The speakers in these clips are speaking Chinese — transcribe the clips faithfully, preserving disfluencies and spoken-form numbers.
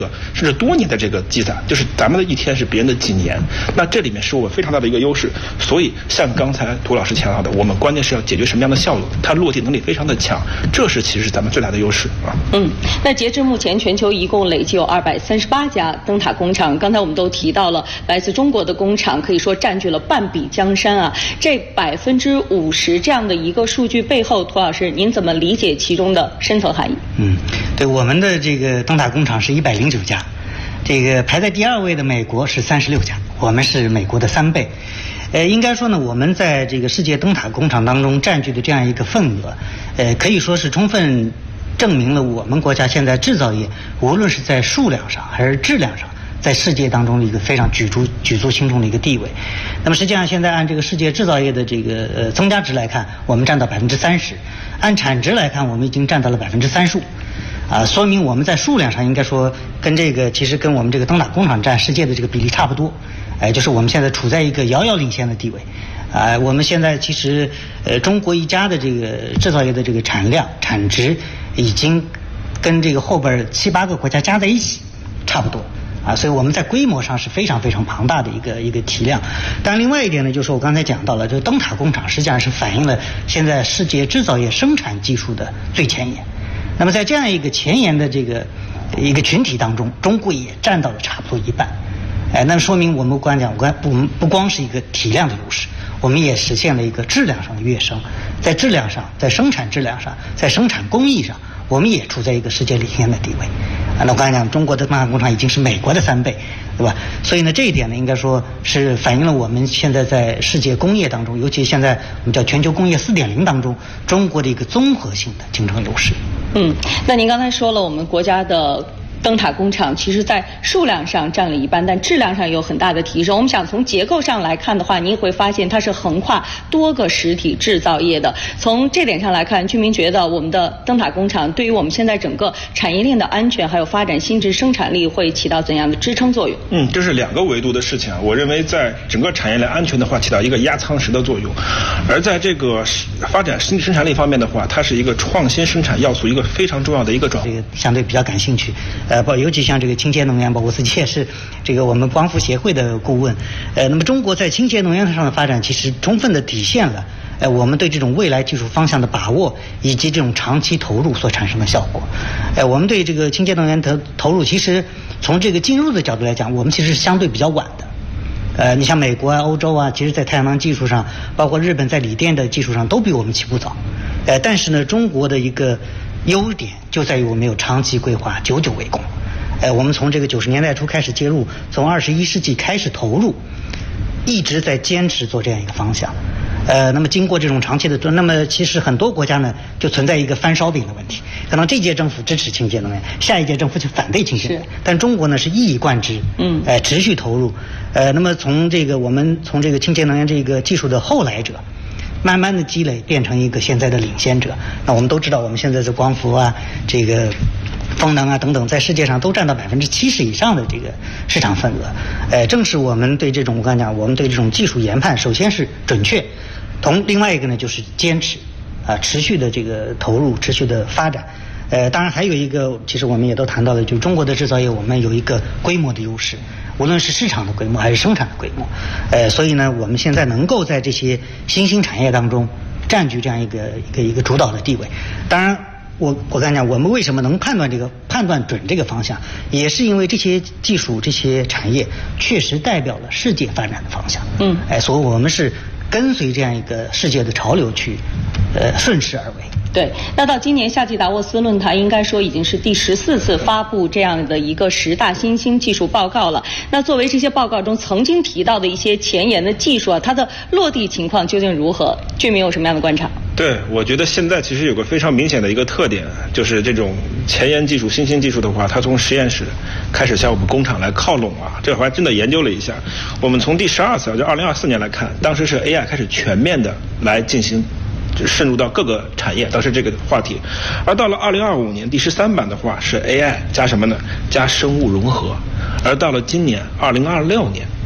甚至多年的这个积攒，就是咱们的一天是别人的几年，那这里面是我们非常大的一个优势。所以像刚才涂老师强调的，我们关键是要解决什么样的效率，它落地能力非常的强，这是其实是咱们最大的优势啊。 嗯，那截至目前，全球一共累计有二百三十八家灯塔工厂。刚才我们都提到了，来自中国的工厂可以说占据了半壁江山啊。这百分之五十这样的一个数据背后，涂老师您怎么理解其中的深层含义？ 嗯，对，我们的这个灯塔工厂是一百零九家。这个排在第二位的美国是三十六家，我们是美国的三倍。呃，应该说呢，我们在这个世界灯塔工厂当中占据的这样一个份额，呃，可以说是充分证明了我们国家现在制造业无论是在数量上还是质量上，在世界当中的一个非常举足举足轻重的一个地位。那么实际上现在按这个世界制造业的这个呃增加值来看，我们占到百分之三十；按产值来看，我们已经占到了百分之三十五。啊，说明我们在数量上应该说跟这个其实跟我们这个灯塔工厂占世界的这个比例差不多，哎，就是我们现在处在一个遥遥领先的地位。啊，我们现在其实呃中国一家的这个制造业的这个产量产值已经跟这个后边七八个国家加在一起差不多。啊，所以我们在规模上是非常非常庞大的一个一个体量。但另外一点呢，就是我刚才讲到了，这个灯塔工厂实际上是反映了现在世界制造业生产技术的最前沿。那么在这样一个前沿的这个一个群体当中，中国也占到了差不多一半。哎，那说明我们光讲，我们不光是一个体量的优势，我们也实现了一个质量上的跃升。在质量上，在生产质量上，在生产工艺上，我们也处在一个世界领先的地位。啊，那我刚才讲，中国的灯塔工厂已经是美国的三倍，对吧？所以呢，这一点呢，应该说是反映了我们现在在世界工业当中，尤其现在我们叫全球工业 四点零 当中，中国的一个综合性的竞争优势。 嗯，那您刚才说了，我们国家的灯塔工厂其实在数量上占了一半，但质量上有很大的提升。我们想从结构上来看的话，您会发现它是横跨多个实体制造业的。从这点上来看，居民觉得我们的灯塔工厂对于我们现在整个产业链的安全还有发展新质生产力会起到怎样的支撑作用？ 嗯，这是两个维度的事情啊。我认为在整个产业链安全的话，起到一个压舱石的作用；而在这个发展新质生产力方面的话，它是一个创新生产要素一个非常重要的一个转换。 这个相对比较感兴趣。呃，包尤其像这个清洁能源，包括我自己也是这个我们光伏协会的顾问。呃，那么中国在清洁能源上的发展，其实充分的体现了呃我们对这种未来技术方向的把握，以及这种长期投入所产生的效果。呃，我们对这个清洁能源投投入，其实从这个进入的角度来讲，我们其实是相对比较晚的。呃，你像美国啊、欧洲啊，其实在太阳能技术上，包括日本在锂电的技术上，都比我们起步早。呃，但是呢，中国的一个优点就在于我们有长期规划，久久为功。呃，我们从这个九十年代初开始介入，从二十一世纪开始投入，一直在坚持做这样一个方向。呃，那么经过这种长期的做，那么其实很多国家呢就存在一个翻烧饼的问题，可能这届政府支持清洁能源，下一届政府就反对清洁能源，但中国呢是一以贯之，嗯，呃，持续投入。呃，那么从这个我们从这个清洁能源这个技术的后来者，慢慢的积累变成一个现在的领先者。那我们都知道，我们现在的光伏啊，这个风能啊等等，在世界上都占到百分之七十以上的这个市场份额。呃，正是我们对这种我刚才讲，我们对这种技术研判，首先是准确，同另外一个呢就是坚持，啊、呃，持续的这个投入，持续的发展。呃，当然还有一个，其实我们也都谈到了，就是中国的制造业，我们有一个规模的优势，无论是市场的规模还是生产的规模。呃，所以呢，我们现在能够在这些新兴产业当中占据这样一个一个一个主导的地位。当然，我我刚才讲，我们为什么能判断这个判断准这个方向，也是因为这些技术、这些产业确实代表了世界发展的方向。嗯，哎，所以我们是跟随这样一个世界的潮流去，呃，顺势而为。 对，那到今年夏季达沃斯论坛，应该说已经是第十四次发布这样的一个十大新兴技术报告了。那作为这些报告中曾经提到的一些前沿的技术啊，它的落地情况究竟如何？居民有什么样的观察？ 对，我觉得现在其实有个非常明显的一个特点，就是这种前沿技术、新兴技术的话，它从实验室开始向我们工厂来靠拢啊。这我还真的研究了一下，我们从第十二次，就二零二四年来看，当时是 A I 开始全面的来进行渗入到各个产业，当时这个话题。而到了二零二五年第十三版的话是 A I 加什么呢？加生物融合。而到了今年二零二六年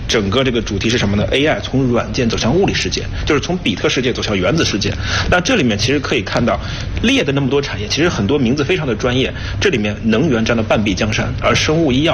整个这个主题是什么呢 ？A I 从软件走向物理世界，就是从比特世界走向原子世界。那这里面其实可以看到，列的那么多产业，其实很多名字非常的专业，这里面能源占了半壁江山，而生物医药